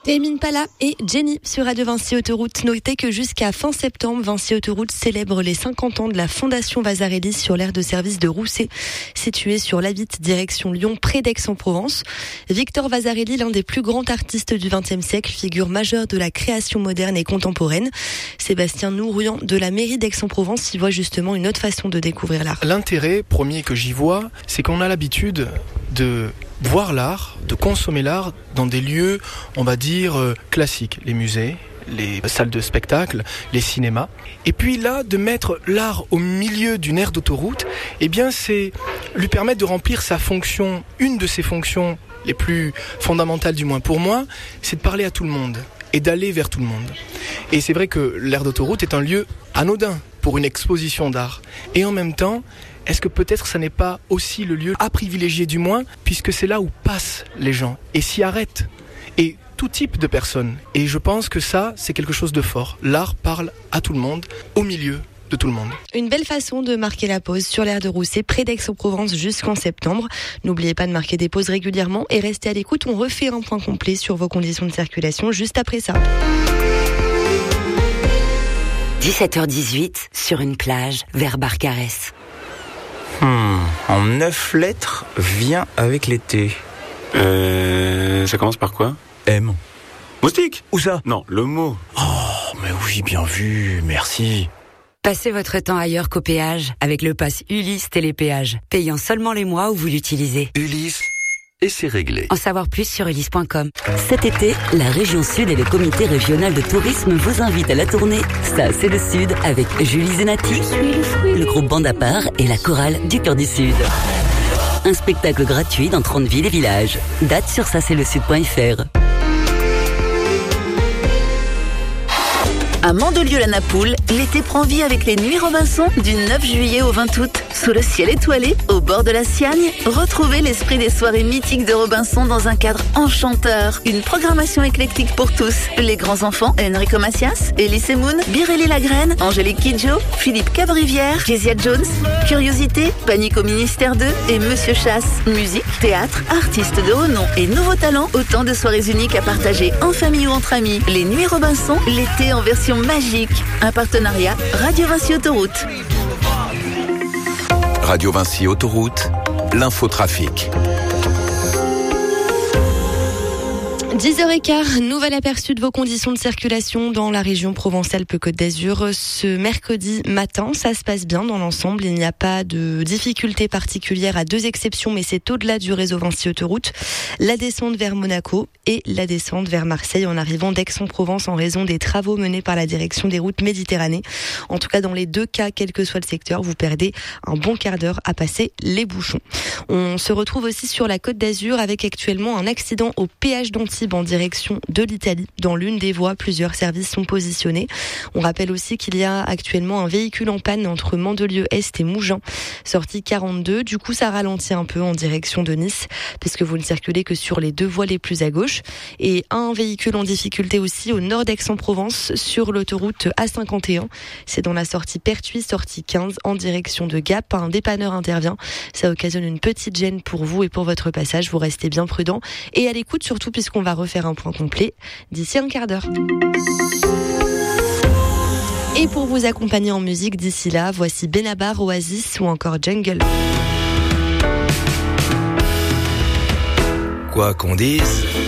Émine Pala et Jenny sur Radio Vinci Autoroute. Notez que jusqu'à fin septembre, Vinci Autoroute célèbre les 50 ans de la Fondation Vasarely sur l'aire de service de Rousset, située sur l'Abitte, direction Lyon, près d'Aix-en-Provence. Victor Vasarely, l'un des plus grands artistes du XXe siècle, figure majeure de la création moderne et contemporaine. Sébastien Nourian de la mairie d'Aix-en-Provence y voit justement une autre façon de découvrir l'art. L'intérêt premier que j'y vois, c'est qu'on a l'habitude de voir l'art, de consommer l'art dans des lieux, on va dire, classiques. Les musées, les salles de spectacle, les cinémas. Et puis là, de mettre l'art au milieu d'une aire d'autoroute, eh bien c'est lui permettre de remplir sa fonction, une de ses fonctions les plus fondamentales du moins pour moi, c'est de parler à tout le monde et d'aller vers tout le monde. Et c'est vrai que l'aire d'autoroute est un lieu anodin pour une exposition d'art. Et en même temps, est-ce que peut-être ça n'est pas aussi le lieu à privilégier du moins, puisque c'est là où passent les gens et s'y arrêtent. Et tout type de personnes. Et je pense que ça, c'est quelque chose de fort. L'art parle à tout le monde, au milieu de tout le monde. Une belle façon de marquer la pause sur l'aire de Rousset, près d'Aix-en-Provence jusqu'en septembre. N'oubliez pas de marquer des pauses régulièrement et restez à l'écoute. On refait un point complet sur vos conditions de circulation juste après ça. 17h18 sur une plage vers Barcarès. En 9 lettres, vient avec l'été. Ça commence par quoi? M. Moustique? Où ça? Non, le mot. Oh, mais oui, bien vu, merci. Passez votre temps ailleurs qu'au péage avec le pass Ulysse Télépéage, payant seulement les mois où vous l'utilisez. Ulysse, et c'est réglé. En savoir plus sur ulysse.com. Cet été, la région Sud et le comité régional de tourisme vous invitent à la tournée Ça c'est le Sud avec Julie Zenati, le groupe Bande à part et la chorale du Cœur du Sud. Un spectacle gratuit dans 30 villes et villages. Date sur ça-c'est-le-sud.fr. À Mandelieu-la-Napoule, l'été prend vie avec les Nuits Robinson du 9 juillet au 20 août. Sous le ciel étoilé, au bord de la Siagne, retrouvez l'esprit des soirées mythiques de Robinson dans un cadre enchanteur. Une programmation éclectique pour tous. Les grands enfants, Enrico Macias, Elise Moon, Birelli Lagraine, Angélique Kidjo, Philippe Cabrivière, Kezia Jones, Curiosité, Panique au Ministère 2 et Monsieur Chasse. Musique, théâtre, artistes de haut nom et nouveaux talents, autant de soirées uniques à partager en famille ou entre amis. Les Nuits Robinson, l'été en version magique. Un partenariat Radio Vinci Autoroute. Radio Vinci Autoroute, l'infotrafic. 10h15, nouvel aperçu de vos conditions de circulation dans la région Provence-Alpes-Côte d'Azur. Ce mercredi matin, ça se passe bien dans l'ensemble. Il n'y a pas de difficultés particulières à deux exceptions, mais c'est au-delà du réseau Vinci Autoroute. La descente vers Monaco et la descente vers Marseille en arrivant d'Aix-en-Provence en raison des travaux menés par la direction des routes Méditerranée. En tout cas, dans les deux cas, quel que soit le secteur, vous perdez un bon quart d'heure à passer les bouchons. On se retrouve aussi sur la Côte d'Azur avec actuellement un accident au péage d'Antibes en direction de l'Italie. Dans l'une des voies, plusieurs services sont positionnés. On rappelle aussi qu'il y a actuellement un véhicule en panne entre Mandelieu-Est et Mougins, sortie 42. Du coup, ça ralentit un peu en direction de Nice, puisque vous ne circulez que sur les deux voies les plus à gauche. Et un véhicule en difficulté aussi au nord d'Aix-en-Provence, sur l'autoroute A51. C'est dans la sortie Pertuis, sortie 15, en direction de Gap. Un dépanneur intervient. Ça occasionne une petite gêne pour vous et pour votre passage. Vous restez bien prudent et à l'écoute, surtout puisqu'on va refaire un point complet d'ici un quart d'heure. Et pour vous accompagner en musique d'ici là, voici Benabar, Oasis ou encore Jungle. Quoi qu'on dise